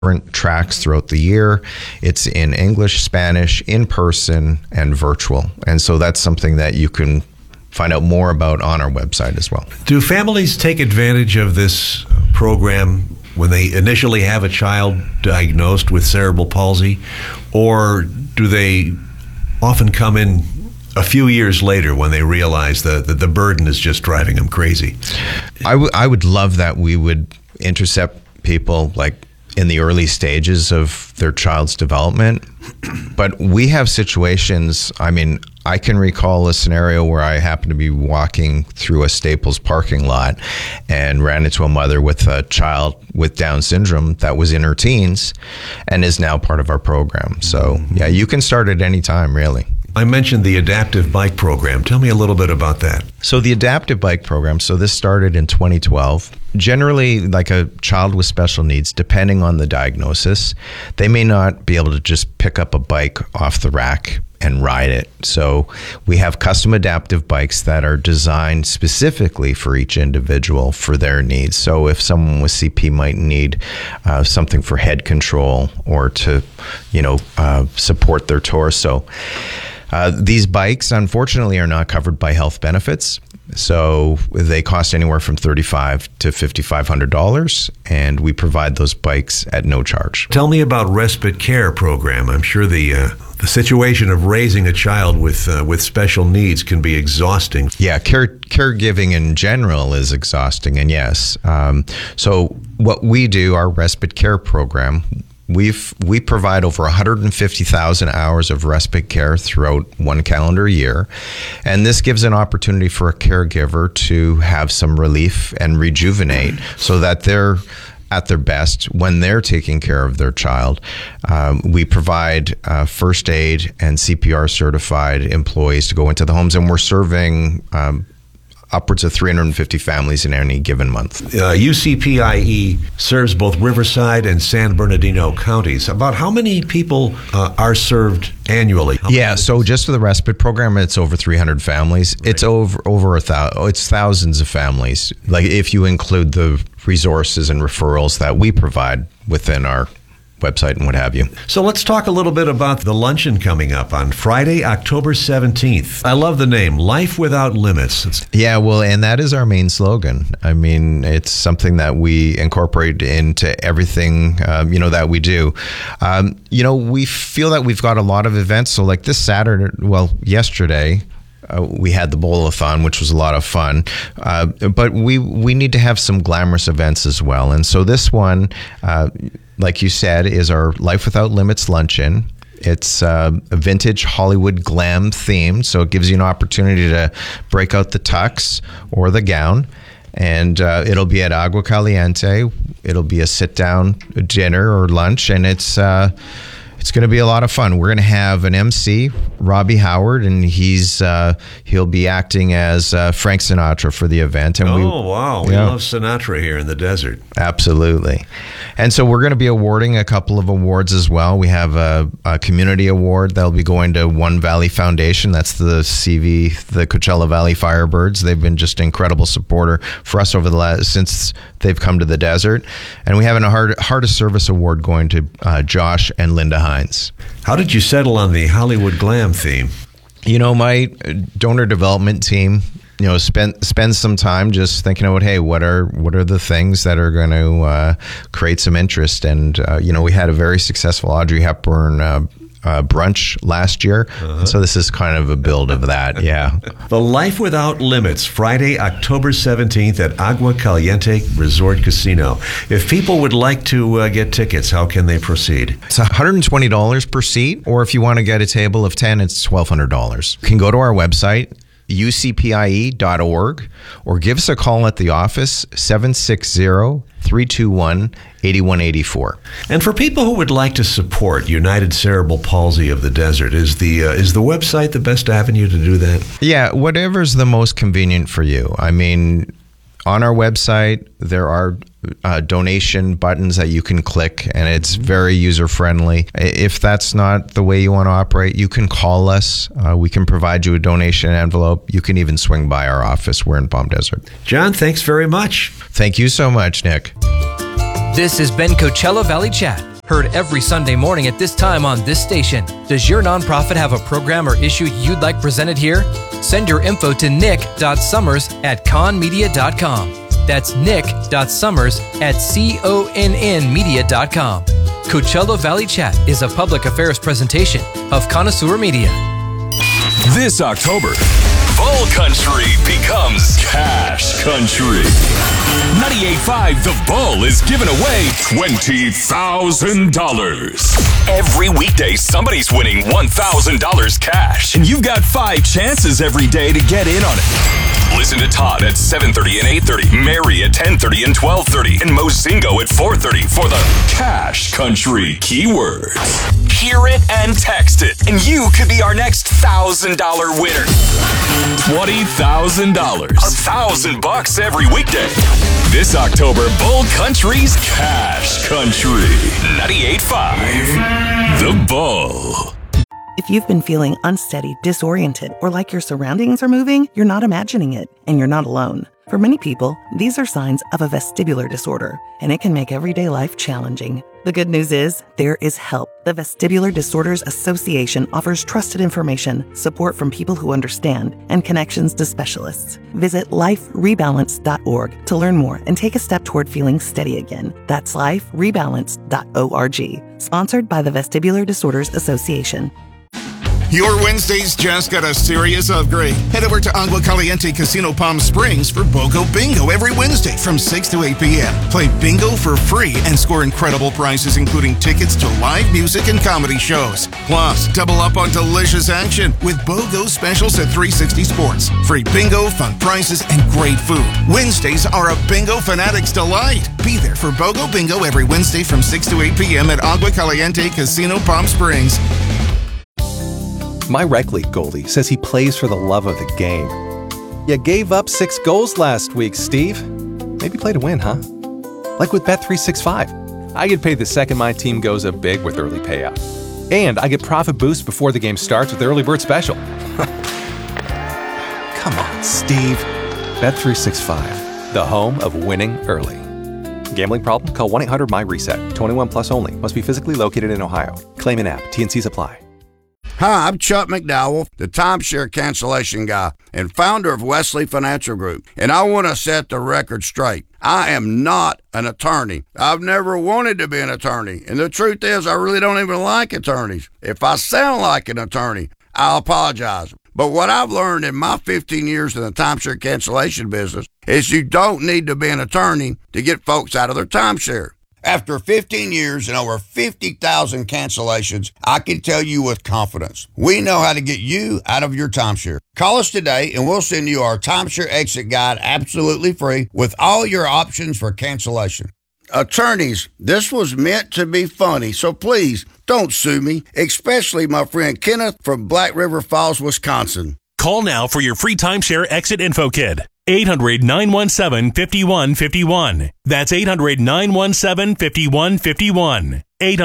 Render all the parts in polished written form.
different tracks throughout the year. It's in English, Spanish, in person, and virtual. And so that's something that you can find out more about on our website as well. Do families take advantage of this program when they initially have a child diagnosed with cerebral palsy, or do they often come in a few years later when they realize that the burden is just driving them crazy? I would love that we would intercept people like in the early stages of their child's development. But we have situations, I can recall a scenario where I happened to be walking through a Staples parking lot and ran into a mother with a child with Down syndrome that was in her teens and is now part of our program. So yeah, you can start at any time, really. I mentioned the Adaptive Bike Program. Tell me a little bit about that. So the Adaptive Bike Program, so this started in 2012. Generally, like a child with special needs, depending on the diagnosis, they may not be able to just pick up a bike off the rack and ride it. So we have custom adaptive bikes that are designed specifically for each individual for their needs. So if someone with CP might need something for head control or to, support their torso. These bikes, unfortunately, are not covered by health benefits. So they cost anywhere from $3,500 to $5,500, and we provide those bikes at no charge. Tell me about Respite Care Program. I'm sure the situation of raising a child with special needs can be exhausting. Yeah, caregiving in general is exhausting, and yes. So what we do, our Respite Care Program, we provide over 150,000 hours of respite care throughout one calendar year. And this gives an opportunity for a caregiver to have some relief and rejuvenate so that they're at their best when they're taking care of their child. We provide first aid and CPR certified employees to go into the homes, and we're serving upwards of 350 families in any given month. UCPIE serves both Riverside and San Bernardino counties. About how many people are served annually? So just for the respite program, it's over 300 families. Right. It's over it's thousands of families. Like if you include the resources and referrals that we provide within our website and what have you. So let's talk a little bit about the luncheon coming up on Friday, October 17th. I love the name, Life Without Limits. And that is our main slogan. It's something that we incorporate into everything, that we do. We feel that we've got a lot of events. So like this Saturday, yesterday, we had the Bowl-a-thon, which was a lot of fun, but we need to have some glamorous events as well. And so this one, like you said, is our Life Without Limits luncheon. It's a vintage Hollywood glam themed, so it gives you an opportunity to break out the tux or the gown. And it'll be at Agua Caliente. It'll be a sit-down dinner or lunch, and it's going to be a lot of fun. We're going to have an MC, Robbie Howard, and he'll be acting as Frank Sinatra for the event. And we love Sinatra here in the desert. Absolutely. And so we're going to be awarding a couple of awards as well. We have a community award that'll be going to One Valley Foundation. That's the Coachella Valley Firebirds. They've been just an incredible supporter for us since they've come to the desert. And we have a Heart of Service award going to Josh and Linda Hines. How did you settle on the Hollywood glam theme? My donor development team, spend some time just thinking about, hey, what are the things that are going to create some interest? And we had a very successful Audrey Hepburn brunch last year. And so this is kind of a build of that. Yeah. The Life Without Limits, Friday, October 17th at Agua Caliente Resort Casino. If people would like to get tickets, how can they proceed? It's $120 per seat, or if you want to get a table of 10, it's $1,200. You can go to our website, ucpie.org, or give us a call at the office, 760-321-8184. And for people who would like to support United Cerebral Palsy of the Desert, is the website the best avenue to do that? Yeah, whatever's the most convenient for you. On our website, there are donation buttons that you can click, and it's very user-friendly. If that's not the way you want to operate, you can call us. We can provide you a donation envelope. You can even swing by our office. We're in Palm Desert. John, thanks very much. Thank you so much, Nick. This has been Coachella Valley Chat. Heard every Sunday morning at this time on this station. Does your nonprofit have a program or issue you'd like presented here? Send your info to nick.summers@conmedia.com. That's nick.summers@connmedia.com. Coachella Valley Chat is a public affairs presentation of Connoisseur Media. This October, Bull Country becomes Cash Country. 98.5 The Bull is giving away $20,000. Every weekday, somebody's winning $1,000 cash. And you've got 5 chances every day to get in on it. Listen to Todd at 7:30 and 8:30, Mary at 10:30 and 12:30, and Mozingo at 4:30 for the Cash Country keywords. Hear it and text it, and you could be our next $1,000 winner. $20,000. $1,000 every weekday. This October, Bull Country's Cash Country. 98.5 The Bull. If you've been feeling unsteady, disoriented, or like your surroundings are moving, you're not imagining it, and you're not alone. For many people, these are signs of a vestibular disorder, and it can make everyday life challenging. The good news is, there is help. The Vestibular Disorders Association offers trusted information, support from people who understand, and connections to specialists. Visit liferebalance.org to learn more and take a step toward feeling steady again. That's liferebalance.org. Sponsored by the Vestibular Disorders Association. Your Wednesdays just got a serious upgrade. Head over to Agua Caliente Casino Palm Springs for BOGO Bingo every Wednesday from 6 to 8 p.m. Play bingo for free and score incredible prizes, including tickets to live music and comedy shows. Plus, double up on delicious action with BOGO specials at 360 Sports. Free bingo, fun prizes, and great food. Wednesdays are a bingo fanatic's delight. Be there for BOGO Bingo every Wednesday from 6 to 8 p.m. at Agua Caliente Casino Palm Springs. My rec league goalie says he plays for the love of the game. You gave up 6 goals last week, Steve. Maybe play to win, huh? Like with Bet365. I get paid the second my team goes up big with early payout. And I get profit boost before the game starts with the early bird special. Come on, Steve. Bet365, the home of winning early. Gambling problem? Call 1-800-MY-RESET. 21 plus only. Must be physically located in Ohio. Claim in app. T&Cs apply. Hi, I'm Chuck McDowell, the timeshare cancellation guy and founder of Wesley Financial Group, and I want to set the record straight. I am not an attorney. I've never wanted to be an attorney, and the truth is I really don't even like attorneys. If I sound like an attorney, I'll apologize. But what I've learned in my 15 years in the timeshare cancellation business is you don't need to be an attorney to get folks out of their timeshare. After 15 years and over 50,000 cancellations, I can tell you with confidence, we know how to get you out of your timeshare. Call us today and we'll send you our timeshare exit guide absolutely free with all your options for cancellation. Attorneys, this was meant to be funny, so please don't sue me, especially my friend Kenneth from Black River Falls, Wisconsin. Call now for your free timeshare exit info kit. 800-917-5151. That's 800-917-5151.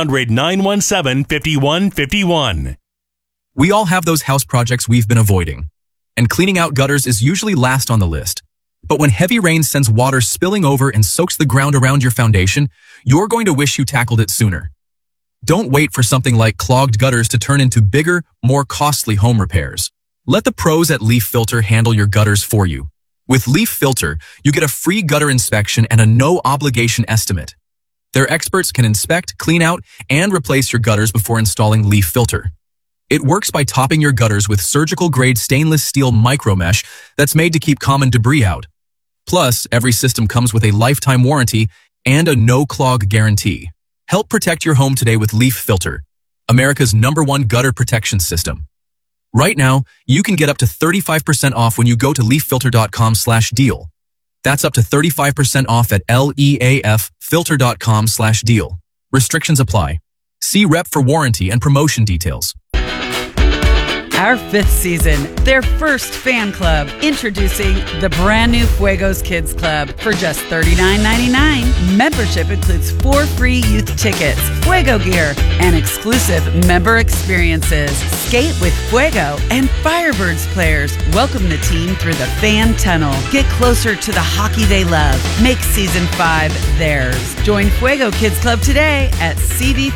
800-917-5151. We all have those house projects we've been avoiding, and cleaning out gutters is usually last on the list. But when heavy rain sends water spilling over and soaks the ground around your foundation, you're going to wish you tackled it sooner. Don't wait for something like clogged gutters to turn into bigger, more costly home repairs. Let the pros at Leaf Filter handle your gutters for you. With Leaf Filter, you get a free gutter inspection and a no-obligation estimate. Their experts can inspect, clean out, and replace your gutters before installing Leaf Filter. It works by topping your gutters with surgical-grade stainless steel micromesh that's made to keep common debris out. Plus, every system comes with a lifetime warranty and a no-clog guarantee. Help protect your home today with Leaf Filter, America's #1 gutter protection system. Right now, you can get up to 35% off when you go to leaffilter.com/deal. That's up to 35% off at leaffilter.com/deal. Restrictions apply. See rep for warranty and promotion details. Our 5th season, their first fan club, introducing the brand new Fuegos Kids Club for just $39.99. Membership includes 4 free youth tickets, Fuego gear, and exclusive member experiences. Skate with Fuego and Firebirds players. Welcome the team through the fan tunnel. Get closer to the hockey they love. Make season 5 theirs. Join Fuego Kids Club today at CV